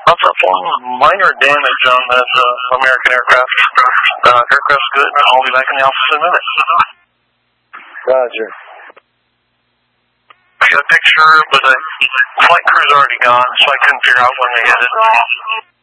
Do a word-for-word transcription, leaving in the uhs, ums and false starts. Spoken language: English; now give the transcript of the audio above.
What's up, one minor damage on that uh, American aircraft. Uh, aircraft's good. I'll be back in the office in a minute. Roger. I got a picture, but the flight crew's already gone, so I couldn't figure out when they hit it.